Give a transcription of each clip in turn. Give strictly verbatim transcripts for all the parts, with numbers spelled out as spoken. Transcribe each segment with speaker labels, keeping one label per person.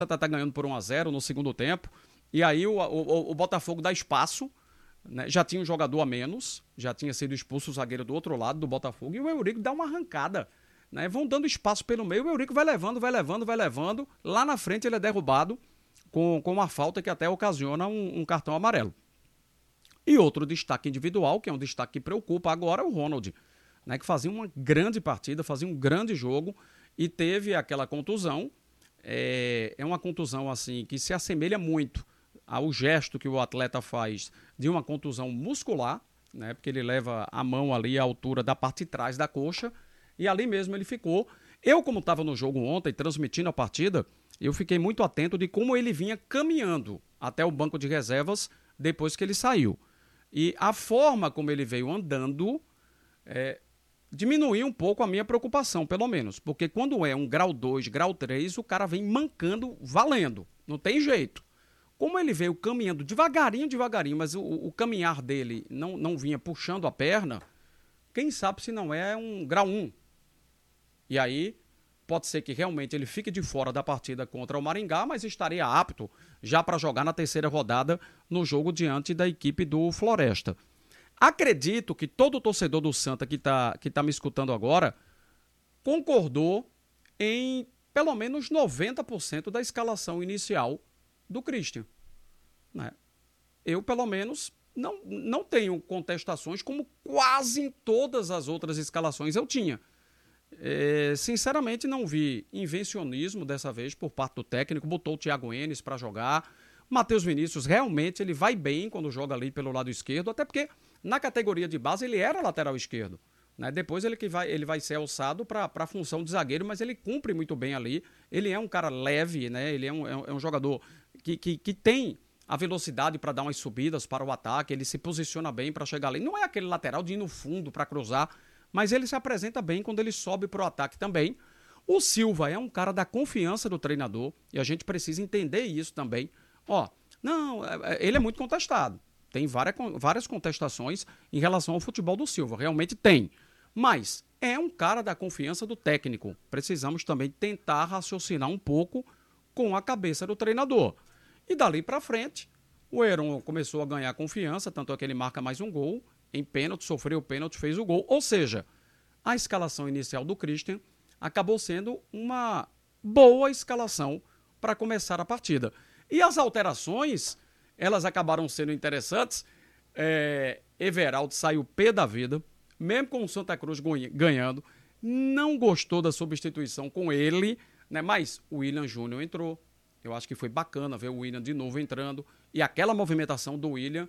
Speaker 1: tá, tá ganhando por um a zero no segundo tempo, e aí o, o, o Botafogo dá espaço, né? Já tinha um jogador a menos, já tinha sido expulso o zagueiro do outro lado do Botafogo, e o Eurico dá uma arrancada, né? Vão dando espaço pelo meio, o Eurico vai levando, vai levando, vai levando, lá na frente ele é derrubado com, com uma falta que até ocasiona um, um cartão amarelo. E outro destaque individual, que é um destaque que preocupa agora, é o Ronald, né, que fazia uma grande partida, fazia um grande jogo e teve aquela contusão. É, é uma contusão assim que se assemelha muito ao gesto que o atleta faz de uma contusão muscular, né, porque ele leva a mão ali à altura da parte de trás da coxa e ali mesmo ele ficou. Eu, como estava no jogo ontem, transmitindo a partida, eu fiquei muito atento de como ele vinha caminhando até o banco de reservas depois que ele saiu. E a forma como ele veio andando é, diminuiu um pouco a minha preocupação, pelo menos. Porque quando é um grau dois, grau três, o cara vem mancando, valendo. Não tem jeito. Como ele veio caminhando devagarinho, devagarinho, mas o, o caminhar dele não, não vinha puxando a perna, quem sabe se não é um grau um. E aí pode ser que realmente ele fique de fora da partida contra o Maringá, mas estaria apto já para jogar na terceira rodada no jogo diante da equipe do Floresta. Acredito que todo torcedor do Santa que está que tá me escutando agora concordou em pelo menos noventa por cento da escalação inicial do Christian, né? Eu, pelo menos, não, não tenho contestações como quase em todas as outras escalações eu tinha. É, sinceramente não vi invencionismo dessa vez por parte do técnico, botou o Thiago Enes para jogar. Matheus Vinícius realmente ele vai bem quando joga ali pelo lado esquerdo, até porque na categoria de base ele era lateral esquerdo, né? Depois ele, que vai, ele vai ser alçado para a função de zagueiro, mas ele cumpre muito bem ali. Ele é um cara leve, né? Ele é um, é um jogador que, que, que tem a velocidade para dar umas subidas para o ataque, ele se posiciona bem para chegar ali. Não é aquele lateral de ir no fundo para cruzar, mas ele se apresenta bem quando ele sobe para o ataque também. O Silva é um cara da confiança do treinador e a gente precisa entender isso também. Ó, não, ele é muito contestado. Tem várias, várias contestações em relação ao futebol do Silva, realmente tem. Mas é um cara da confiança do técnico. Precisamos também tentar raciocinar um pouco com a cabeça do treinador. E dali para frente, o Heron começou a ganhar confiança, tanto é que ele marca mais um gol. Em pênalti, sofreu o pênalti, fez o gol. Ou seja, a escalação inicial do Christian acabou sendo uma boa escalação para começar a partida. E as alterações, elas acabaram sendo interessantes. É, Everaldo saiu pé da vida, mesmo com o Santa Cruz ganhando. Não gostou da substituição com ele, né? Mas o William Júnior entrou. Eu acho que foi bacana ver o William de novo entrando. E aquela movimentação do William...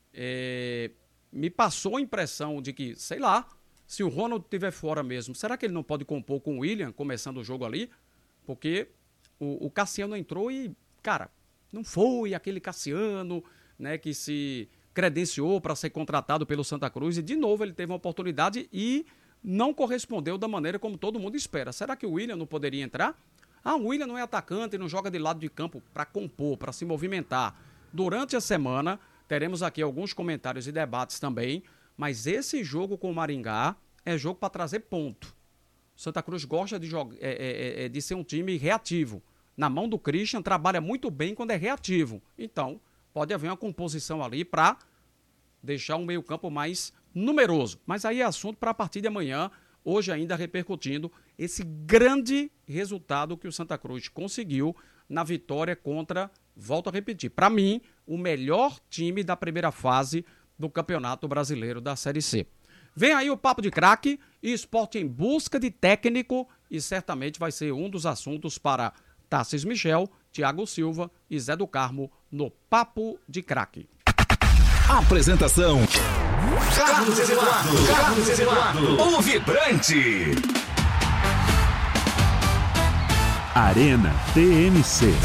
Speaker 1: É, me passou a impressão de que, sei lá, se o Ronald estiver fora mesmo, será que ele não pode compor com o William, começando o jogo ali? Porque o, o Cassiano entrou e, cara, não foi aquele Cassiano, né, que se credenciou para ser contratado pelo Santa Cruz e, de novo, ele teve uma oportunidade e não correspondeu da maneira como todo mundo espera. Será que o William não poderia entrar? Ah, o William não é atacante, não joga de lado de campo para compor, para se movimentar. Durante a semana... teremos aqui alguns comentários e debates também, mas esse jogo com o Maringá é jogo para trazer ponto. Santa Cruz gosta de, jogar, é, é, é, de ser um time reativo. Na mão do Christian, trabalha muito bem quando é reativo. Então, pode haver uma composição ali para deixar um meio-campo mais numeroso. Mas aí é assunto para a partir de amanhã, hoje ainda repercutindo esse grande resultado que o Santa Cruz conseguiu na vitória contra, volto a repetir, para mim, o melhor time da primeira fase do Campeonato Brasileiro da Série C. Vem aí o Papo de Craque e esporte em busca de técnico e certamente vai ser um dos assuntos para Tassis Michel, Thiago Silva e Zé do Carmo no Papo de Craque.
Speaker 2: Apresentação Carlos Eduardo, Carlos Eduardo, o vibrante.
Speaker 3: Arena T M C.